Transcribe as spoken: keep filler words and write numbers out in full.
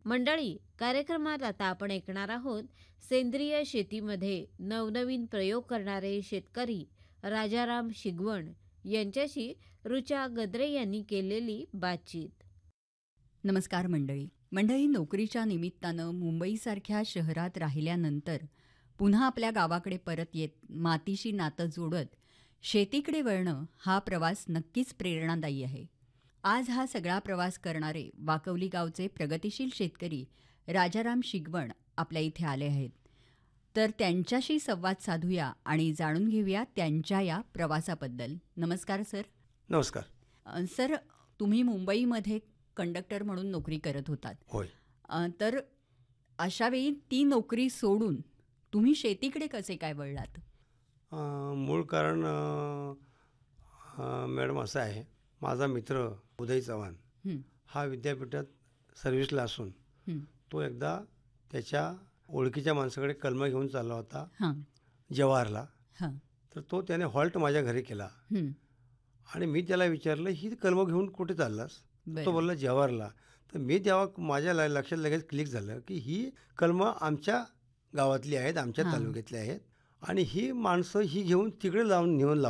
मंडळी, कार्यक्रमात आता आपण ऐकणार आहोत सेंद्रिय शेतीमध्ये नवनवीन प्रयोग करणारे शेतकरी राजाराम शिगवण यांच्याशी ऋचा गद्रे यांनी केलेली बातचीत. नमस्कार मंडळी. मंडळी, नोकरीच्या निमित्तानं मुंबईसारख्या शहरात राहिल्यानंतर पुन्हा आपल्या गावाकडे परत येत मातीशी नातं जोडत शेतीकडे वळणं हा प्रवास नक्कीच प्रेरणादायी आहे. आज हा सगळा प्रवास करणारे वाकवली गावचे प्रगतिशील शेतकरी राजाराम शिगवण आपल्या इथे आले आहेत. तर त्यांच्याशी संवाद साधूया आणि जाणून घेऊया त्यांच्या या प्रवासाबद्दल. नमस्कार सर. नमस्कार. अ, सर, तुम्ही मुंबईमध्ये कंडक्टर म्हणून नोकरी करत होतात. होय. अ, तर अशावेळी ती नोकरी सोडून तुम्ही शेतीकडे कसे काय वळलात? अ, मूळ कारण अ, अ, मॅडम असं आहे, माझा मित्र उदय चव्हाण हं, हा विद्यापीठात सर्व्हिसला असून हं, तो एकदा त्याच्या ओळखीच्या माणसाकडे कलमं घेऊन चालला होता हां, जवाहरला. हां, तर तो त्याने हॉल्ट माझ्या घरी केला हं, आणि मी त्याला विचारलं, ही कलमं घेऊन कुठे चाललास? बरं. तो बोलला जवाहरला. तर मी तेव्हा माझ्या ल- लक्षात लगेच क्लिक झालं की ही कलमं आमच्या गावातली आहेत, आमच्या हां. तालुक्यातली आहेत आणि ही माणसं ही घेऊन तिकडे लावून नेऊन लाव